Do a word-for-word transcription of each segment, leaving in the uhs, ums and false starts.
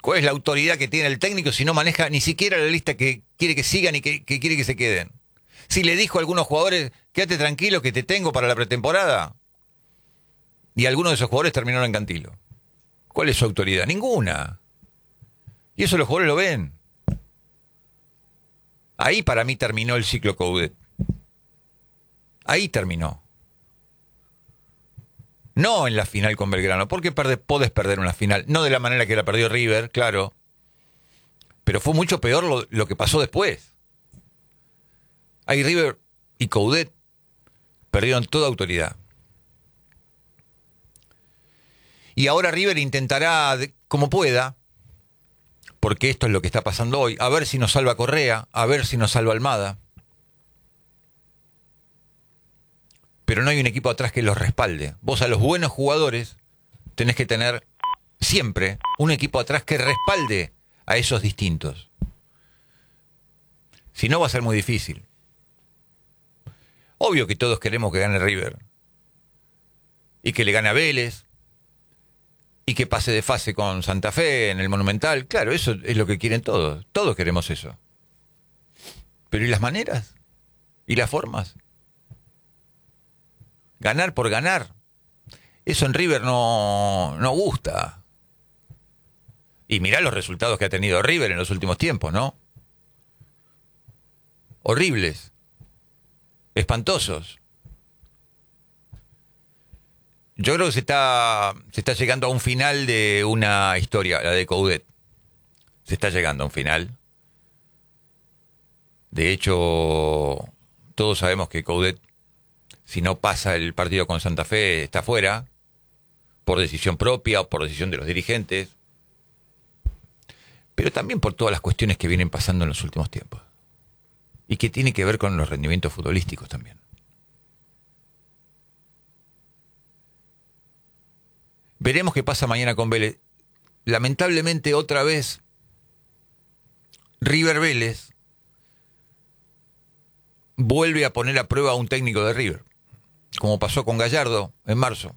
¿Cuál es la autoridad que tiene el técnico si no maneja ni siquiera la lista que quiere que sigan y que, que quiere que se queden? Si le dijo a algunos jugadores, quédate tranquilo que te tengo para la pretemporada, y algunos de esos jugadores terminaron en Cantilo. ¿Cuál es su autoridad? Ninguna. Y eso los jugadores lo ven. Ahí para mí terminó el ciclo Coudet. Ahí terminó. No en la final con Belgrano, porque perde, podés perder una final. No de la manera que la perdió River, claro. Pero fue mucho peor lo, lo que pasó después. Ahí River y Coudet perdieron toda autoridad. Y ahora River intentará, como pueda, porque esto es lo que está pasando hoy, a ver si nos salva Correa, a ver si nos salva Almada. Pero no hay un equipo atrás que los respalde. Vos a los buenos jugadores tenés que tener siempre un equipo atrás que respalde a esos distintos. Si no, va a ser muy difícil. Obvio que todos queremos que gane River. Y que le gane a Vélez. Y que pase de fase con Santa Fe en el Monumental. Claro, eso es lo que quieren todos. Todos queremos eso. Pero ¿y las maneras? ¿Y las formas? Ganar por ganar. Eso en River no, no gusta. Y mirá los resultados que ha tenido River en los últimos tiempos, ¿no? Horribles. Espantosos. Yo creo que se está, se está llegando a un final de una historia, la de Coudet. Se está llegando a un final. De hecho, todos sabemos que Coudet, si no pasa el partido con Santa Fe, está fuera, por decisión propia o por decisión de los dirigentes, pero también por todas las cuestiones que vienen pasando en los últimos tiempos. Y que tiene que ver con los rendimientos futbolísticos también. Veremos qué pasa mañana con Vélez. Lamentablemente, otra vez, River Vélez vuelve a poner a prueba a un técnico de River, como pasó con Gallardo en marzo.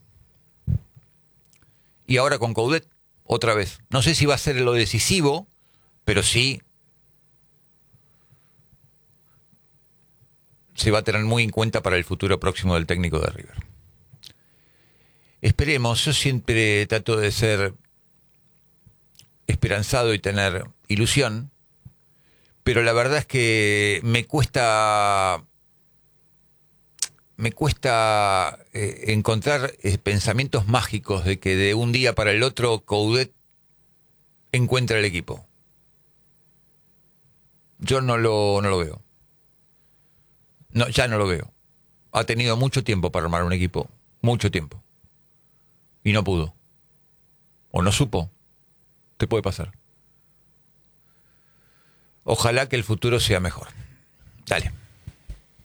Y ahora con Coudet, otra vez. No sé si va a ser lo decisivo, pero sí se va a tener muy en cuenta para el futuro próximo del técnico de River. Esperemos, yo siempre trato de ser esperanzado y tener ilusión, pero la verdad es que me cuesta me cuesta eh, encontrar eh, pensamientos mágicos de que de un día para el otro Coudet encuentra el equipo. Yo no lo, no lo veo. No, ya no lo veo. Ha tenido mucho tiempo para armar un equipo, mucho tiempo. Y no pudo. O no supo. ¿Qué puede pasar? Ojalá que el futuro sea mejor. Dale.